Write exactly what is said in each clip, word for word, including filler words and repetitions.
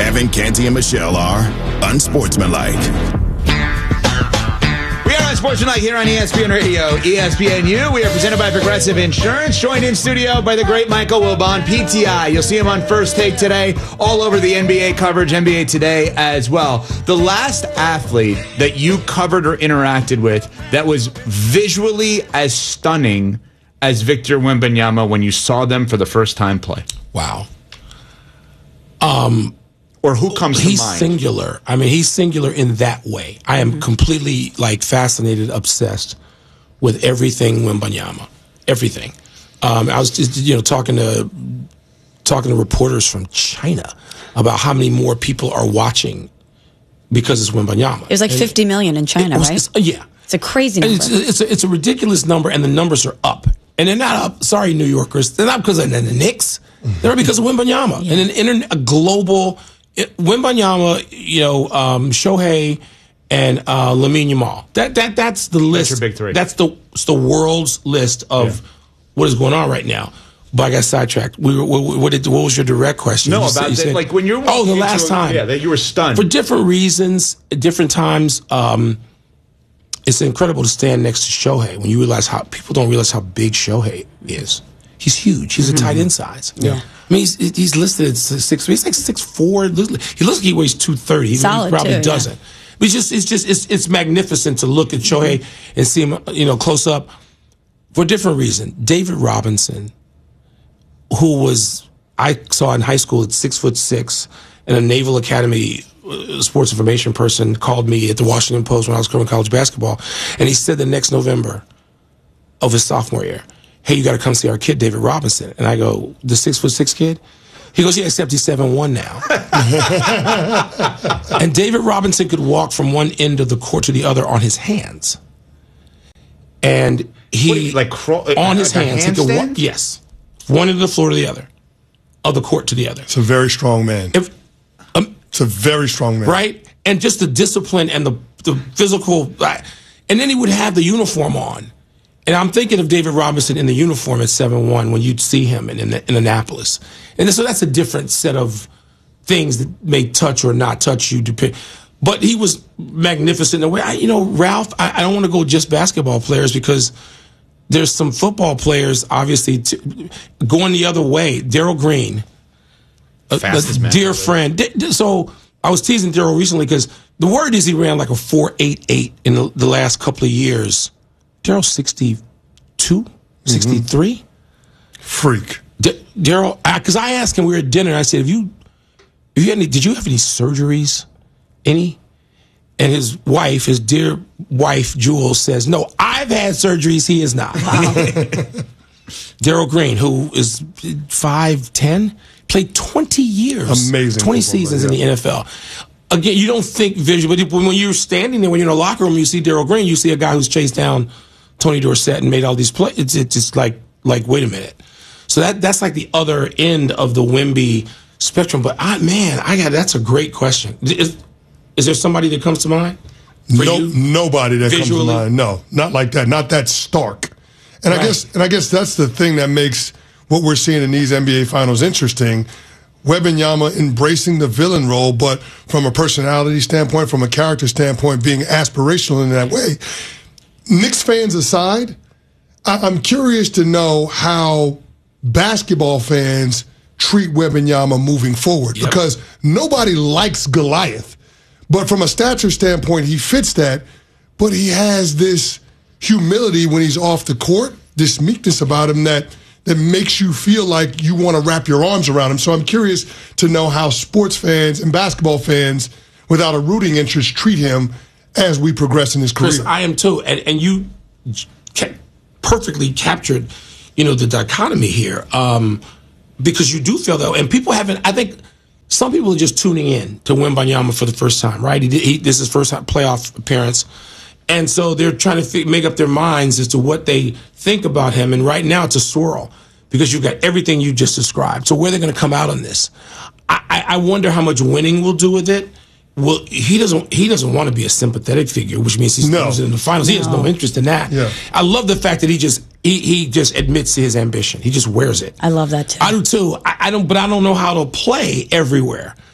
Evan, Canty, and Michelle are unsportsmanlike. We are unsportsmanlike here on E S P N Radio, E S P N U. We are presented by Progressive Insurance, joined in studio by the great Michael Wilbon, P T I. You'll see him on First Take today, all over the N B A coverage, N B A Today as well. The last athlete that you covered or interacted with that was visually as stunning as Victor Wembanyama when you saw them for the first time play? Wow. Um, or who comes to he's mind? He's singular. I mean, he's singular in that way. I am mm-hmm. completely, like, fascinated, obsessed with everything Wembanyama. Everything. Um, I was just, you know, talking to talking to reporters from China about how many more people are watching because it's Wembanyama. It was like fifty million in China, was, right? It's, uh, yeah. It's a crazy number. It's, it's, a, it's a ridiculous number, and the numbers are up. And they're not up, sorry, New Yorkers, they're not because of the Knicks. They're because of Wembanyama. Yeah. And an internet, a global, it, Wembanyama, you know, um, Shohei, and uh, Lamine Yamal. That that that's the list. That's your big three. That's the it's the world's list of yeah. what is going on right now. But I got sidetracked. We were, what, what, did, what was your direct question? No, you about said, the, said, like when you're oh the last time, yeah, that you were stunned for different reasons, at different times. Um, It's incredible to stand next to Shohei when you realize how people don't realize how big Shohei is. He's huge. He's mm-hmm. a tight end size. Yeah. I mean, he's, he's listed at six. He's like six four. He looks like he weighs two thirty. He Solid probably too, doesn't. Yeah. But it's just, it's just, it's, it's magnificent to look at Shohei and see him, you know, close up for a different reason. David Robinson, who was I saw in high school at six foot six, and a Naval Academy sports information person called me at the Washington Post when I was covering college basketball, and he said the next November of his sophomore year, hey, you got to come see our kid, David Robinson. And I go, the six foot six kid? He goes, yeah, except he's seven one now. And David Robinson could walk from one end of the court to the other on his hands. And he, Wait, like crawl, on his like hands, he could walk, yes, one end of the floor to the other, of the court to the other. It's a very strong man. If, It's a very strong man. Right? And just the discipline and the, the physical. And then he would have the uniform on. And I'm thinking of David Robinson in the uniform at seven one when you'd see him in, in, in Annapolis. And so that's a different set of things that may touch or not touch you. But he was magnificent in a way. I, you know, Ralph, I, I don't want to go just basketball players because there's some football players, obviously, to, going the other way. Darryl Green. A, a dear friend. So I was teasing Darryl recently because the word is he ran like a four eight eight in the, the last couple of years. Darryl's sixty-two, mm-hmm. sixty-three. Freak. D- Darryl, because I, I asked him, we were at dinner, and I said, have you, have you had any, did you have any surgeries? Any? And his wife, his dear wife, Jules, says, no, I've had surgeries, he is not. Darryl Green, who is five ten, played twenty years. Amazing. twenty seasons in the N F L. Again, you don't think visually, but when you're standing there, when you're in a locker room, you see Darryl Green, you see a guy who's chased down Tony Dorsett and made all these plays. It's, it's just like, like, wait a minute. So that that's like the other end of the Wemby spectrum. But, I, man, I got that's a great question. Is, is there somebody that comes to mind? No, nobody that visually? comes to mind. No, not like that. Not that stark. And right. I guess, and I guess that's the thing that makes what we're seeing in these N B A finals interesting. Wembanyama embracing the villain role, but from a personality standpoint, from a character standpoint, being aspirational in that way. Knicks fans aside, I- I'm curious to know how basketball fans treat Wembanyama moving forward, yep. because nobody likes Goliath. But from a stature standpoint, he fits that, but he has this humility when he's off the court, this meekness about him that that makes you feel like you want to wrap your arms around him. So I'm curious to know how sports fans and basketball fans, without a rooting interest, treat him as we progress in his career. Chris, I am too. And, and you ca- perfectly captured, you know, the dichotomy here. Um, because you do feel, though, and people haven't, I think some people are just tuning in to Wembanyama for the first time, right? He, did, he This is his first playoff appearance. And so they're trying to f- make up their minds as to what they think about him. And right now it's a swirl because you've got everything you just described. So where they're going to come out on this, I, I, I wonder how much winning will do with it. Well, he doesn't. He doesn't want to be a sympathetic figure, which means he's no. in the finals. No. He has no interest in that. Yeah. I love the fact that he just he he just admits to his ambition. He just wears it. I love that too. I do too. I, I don't, but I don't know how to play everywhere.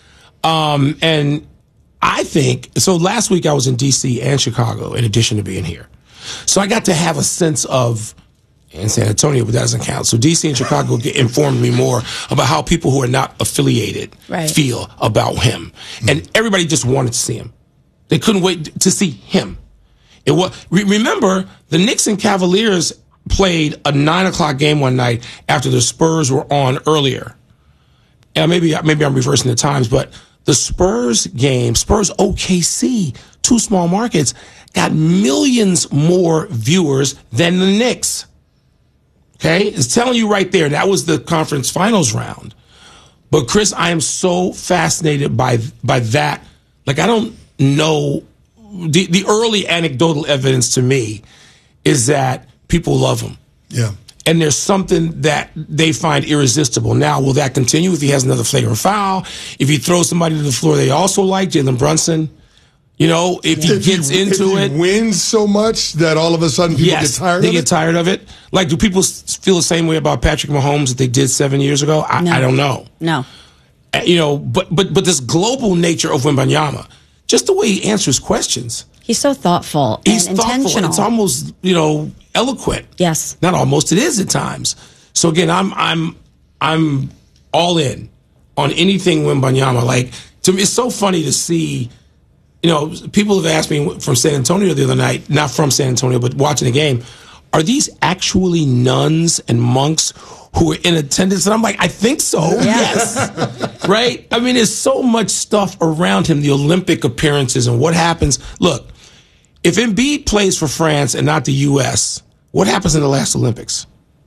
Um, and I think, so last week I was in D C and Chicago in addition to being here. So I got to have a sense of, in San Antonio, but that doesn't count. So D C and Chicago get, informed me more about how people who are not affiliated right. feel about him. And everybody just wanted to see him. They couldn't wait to see him. It was, re- remember, the Knicks and Cavaliers played a nine o'clock game one night after the Spurs were on earlier. And maybe, maybe I'm reversing the times, but the Spurs game, Spurs O K C, two small markets, got millions more viewers than the Knicks. Okay? It's telling you right there. That was the conference finals round. But Chris, I am so fascinated by by that. Like, I don't know. The, the early anecdotal evidence to me is that people love him. Yeah. And there's something that they find irresistible. Now, will that continue if he has another flagrant foul? If he throws somebody to the floor they also like, Jalen Brunson? You know, if he if gets he, into if it. He wins so much that all of a sudden people yes, get tired they of get it? tired of it. Like, do people s- feel the same way about Patrick Mahomes that they did seven years ago? I, No. I don't know. No. Uh, You know, but but but this global nature of Wembanyama, just the way he answers questions. He's so thoughtful and He's thoughtful. intentional. It's almost, you know, eloquent. Yes. Not almost, it is at times. So again, I'm I'm I'm all in on anything Wembanyama. Like, to me, it's so funny to see. You know, people have asked me from San Antonio the other night, not from San Antonio, but watching the game, are these actually nuns and monks who are in attendance? And I'm like, I think so. Yes. Right? I mean, there's so much stuff around him, the Olympic appearances and what happens. Look, if Embiid plays for France and not the U S, what happens in the last Olympics?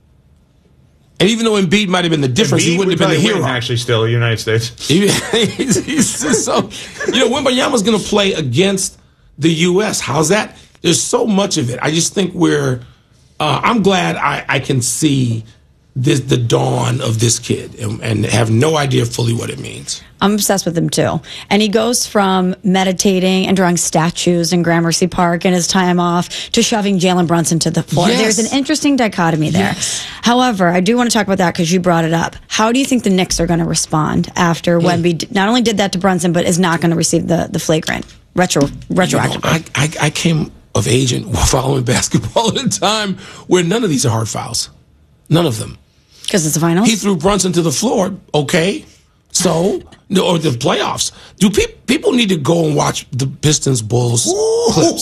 And even though Embiid might have been the difference, Embiid he wouldn't have would been the probably hero. win, actually, still, the United States. He- he's, he's so, you know, Wembanyama's going to play against the U S. How's that? There's so much of it. I just think we're. Uh, I'm glad I, I can see this, the dawn of this kid, and, and have no idea fully what it means. I'm obsessed with him too. And he goes from meditating and drawing statues in Gramercy Park in his time off to shoving Jalen Brunson to the floor. Yes. There's an interesting dichotomy there. Yes. However, I do want to talk about that because you brought it up. How do you think the Knicks are going to respond after Yeah. Wemby d- not only did that to Brunson, but is not going to receive the, the flagrant retro retroactively? You know, I, I, I came of age and following basketball at a time where none of these are hard fouls. None of them. Because it's the finals? He threw Brunson to the floor. Okay. So, no, or the playoffs. Do pe- people need to go and watch the Pistons Bulls clips?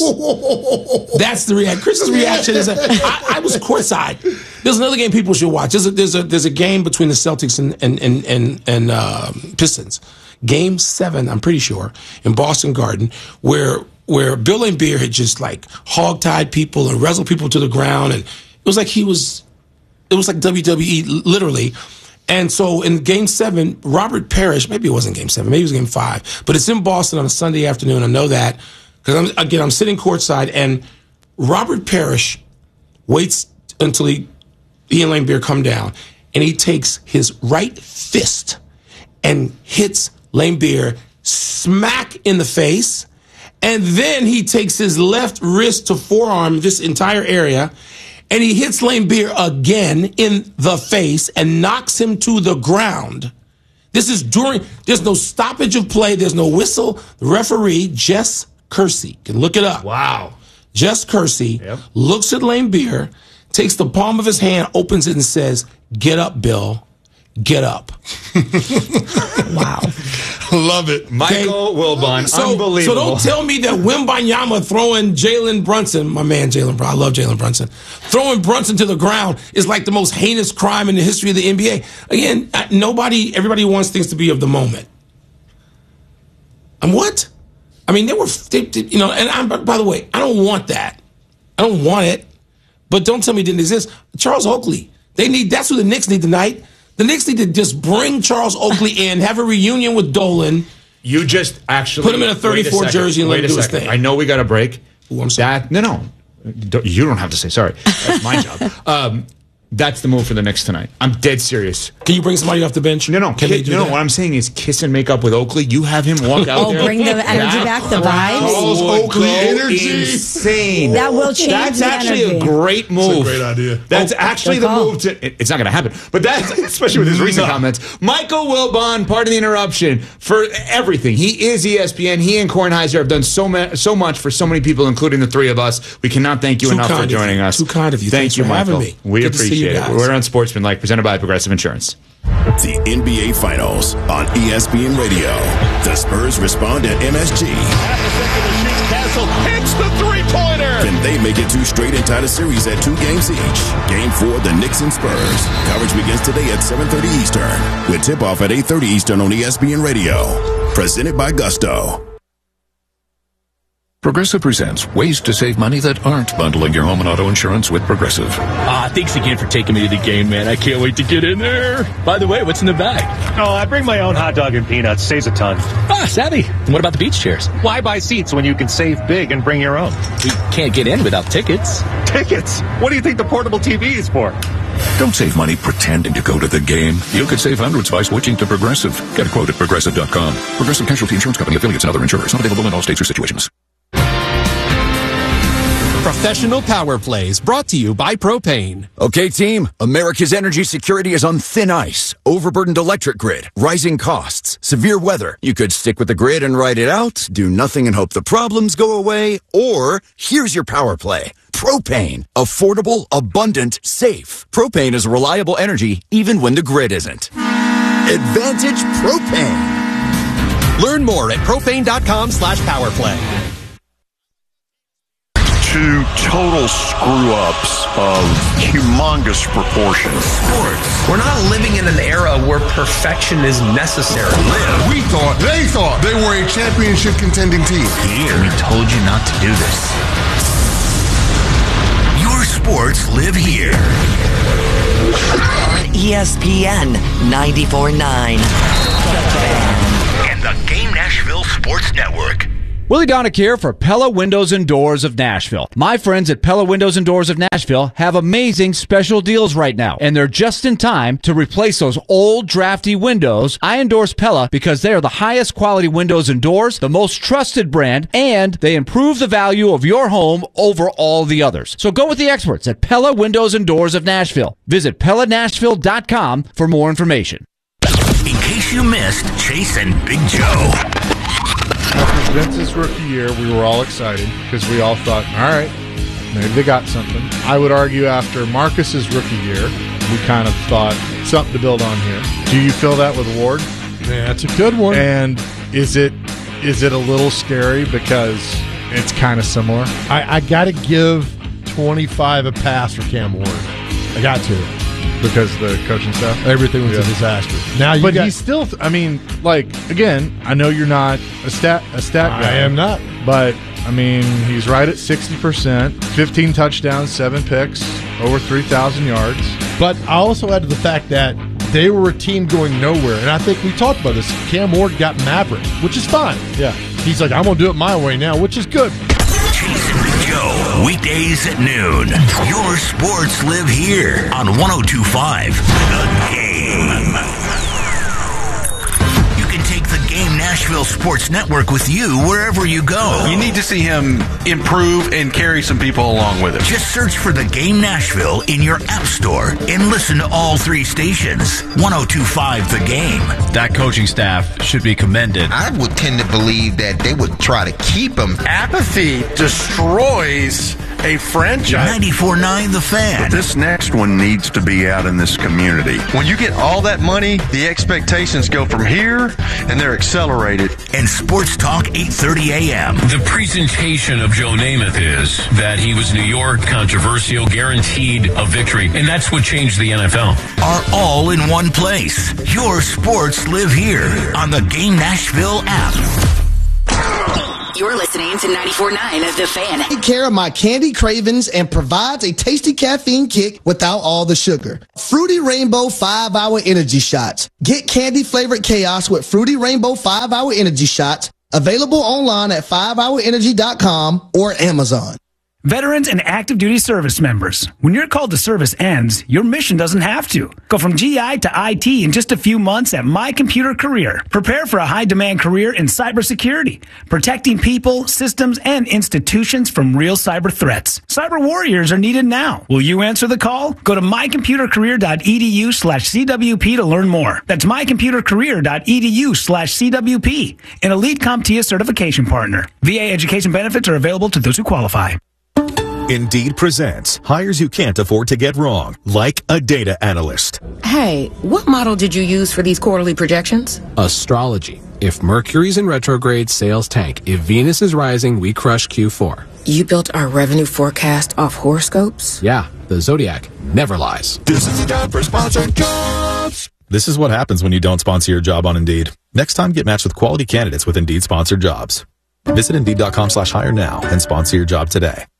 That's the reaction. Chris's reaction is that I, I was courtside. There's another game people should watch. There's a, there's a, there's a game between the Celtics and and and and, and uh, Pistons. Game seven, I'm pretty sure, in Boston Garden, where where Bill Laimbeer had just like hogtied people and wrestled people to the ground, and it was like he was, it was like W W E literally. And so in game seven, Robert Parrish, maybe it wasn't game seven, maybe it was game five, but it's in Boston on a Sunday afternoon. I know that because I'm, again, I'm sitting courtside, and Robert Parrish waits until he, he and Laimbeer come down, and he takes his right fist and hits Laimbeer smack in the face. And then he takes his left wrist to forearm, this entire area, and he hits Laimbeer again in the face and knocks him to the ground. This is during, there's no stoppage of play, there's no whistle. The referee, Jess Kersey, can look it up. Wow. Jess Kersey Yep. looks at Laimbeer, takes the palm of his hand, opens it, and says, "Get up, Bill. Get up." Wow. Love it. Michael Wilbon, So, unbelievable. so don't tell me that Wembanyama throwing Jalen Brunson, my man Jalen Brunson, I love Jalen Brunson, throwing Brunson to the ground is like the most heinous crime in the history of the N B A. Again, I- nobody, everybody wants things to be of the moment. And what? I mean, they were, they, they, you know, and I'm, by the way, I don't want that. I don't want it. But don't tell me it didn't exist. Charles Oakley, they need, that's who the Knicks need tonight. The Knicks need to just bring Charles Oakley in, have a reunion with Dolan. You just actually Put him in a wait thirty-four second, jersey and let wait him a do his second. thing. I know we got a break. Ooh, I'm sorry. That no, no, Don't- you don't have to say sorry. That's my job. Um, That's the move for the Knicks tonight. I'm dead serious. Can you bring somebody off the bench? No, no. Can Ki- they do no, that? What I'm saying is kiss and make up with Oakley. You have him walk out Oh, there. bring the energy That back, the crowd vibes. would Oakley go energy. insane. That will change That's the actually energy. a great move. It's a great idea. That's Oh, actually good the call. move to. it- It's not going to happen, but that's especially with his recent No. comments. Michael Wilbon, pardon the interruption, for everything. He is E S P N. He and Kornheiser have done so ma- so much for so many people, including the three of us. We cannot thank you Too enough for kind of joining you. us. Too kind of you. Thank Thanks you, for having Michael. me. We Good to see appreciate you it. guys. We're on Sportsmanlike, presented by Progressive Insurance. The N B A Finals on E S P N Radio. The Spurs respond at M S G. Castle hits the three-pointer. Can they make it two straight and tie the series at two games each? Game four, the Knicks and Spurs. Coverage begins today at seven thirty Eastern, with tip-off at eight thirty Eastern on E S P N Radio. Presented by Gusto. Progressive presents ways to save money that aren't bundling your home and auto insurance with Progressive. Ah, thanks again for taking me to the game, man. I can't wait to get in there. By the way, what's in the bag? Oh, I bring my own hot dog and peanuts. Saves a ton. Ah, savvy. And what about the beach chairs? Why buy seats when you can save big and bring your own? We can't get in without tickets. Tickets? What do you think the portable T V is for? Don't save money pretending to go to the game. You could save hundreds by switching to Progressive. Get a quote at progressive dot com. Progressive Casualty Insurance Company, affiliates, and other insurers. Not available in all states or situations. Professional Power Plays, brought to you by Propane. Okay, team, America's energy security is on thin ice. Overburdened electric grid, rising costs, severe weather. You could stick with the grid and ride it out, do nothing and hope the problems go away, or here's your power play. Propane. Affordable, abundant, safe. Propane is reliable energy even when the grid isn't. Advantage Propane. Learn more at propane.com slash powerplay. Two total screw-ups of humongous proportions. Sports. We're not living in an era where perfection is necessary. Live. We thought, they thought they were a championship contending team. Here. We told you not to do this. Your sports live here. On E S P N ninety-four point nine. And the Game Nashville Sports Network. Willie Donick here for Pella Windows and Doors of Nashville. My friends at Pella Windows and Doors of Nashville have amazing special deals right now, and they're just in time to replace those old drafty windows. I endorse Pella because they are the highest quality windows and doors, the most trusted brand, and they improve the value of your home over all the others. So go with the experts at Pella Windows and Doors of Nashville. Visit Pella Nashville dot com for more information. In case you missed Chase and Big Joe. After Vince's rookie year, we were all excited because we all thought, all right, maybe they got something. I would argue after Marcus's rookie year, we kind of thought something to build on here. Do you feel that with Ward? Yeah, that's a good one. And is it is it a little scary because it's kind of similar? I, I got to give twenty-five a pass for Cam Ward. I got to. Because the coaching staff? Everything was yeah. a disaster. Now, you But got, he's still, I mean, like, again, I know you're not a stat a stat guy. I am not. But, I mean, he's right at sixty percent, fifteen touchdowns, seven picks, over three thousand yards. But I also add to the fact that they were a team going nowhere. And I think we talked about this. Cam Ward got Maverick, which is fine. Yeah. He's like, I'm going to do it my way now, which is good. Chase and Big Joe, weekdays at noon. Your sports live here on one oh two point five The Game. You can take the Game Nashville Sports Network with you wherever you go. You need to see him improve and carry some people along with him. Just search for the Game Nashville in your app store and listen to all three stations. one oh two point five The Game. That coaching staff should be commended. I would tend to believe that they would try to keep him. Apathy destroys a franchise. ninety-four point nine The Fan. But this next one needs to be out in this community. When you get all that money, the expectations go from here, and they're accelerated. And Sports Talk eight thirty a.m. The presentation of Joe Namath is that he was New York, controversial, guaranteed a victory, and that's what changed the N F L. Are all in one place. Your sports live here on the Game Nashville app. You're listening to ninety-four point nine of The Fan. Take care of my candy cravings and provides a tasty caffeine kick without all the sugar. Fruity Rainbow five hour Energy Shots. Get candy-flavored chaos with Fruity Rainbow five hour Energy Shots. Available online at five hour energy dot com or Amazon. Veterans and active duty service members. When your call to service ends, your mission doesn't have to. Go from G I to I T in just a few months at My Computer Career. Prepare for a high-demand career in cybersecurity, protecting people, systems, and institutions from real cyber threats. Cyber warriors are needed now. Will you answer the call? Go to mycomputercareer.edu slash CWP to learn more. That's mycomputercareer.edu slash CWP, an Elite CompTIA certification partner. V A education benefits are available to those who qualify. Indeed presents hires you can't afford to get wrong, like a data analyst. Hey, what model did you use for these quarterly projections? Astrology. If Mercury's in retrograde, sales tank. If Venus is rising, we crush Q four. You built our revenue forecast off horoscopes? Yeah, the Zodiac never lies. This is the time for sponsored jobs. This is what happens when you don't sponsor your job on Indeed. Next time, get matched with quality candidates with Indeed sponsored jobs. Visit Indeed.com slash hire now and sponsor your job today.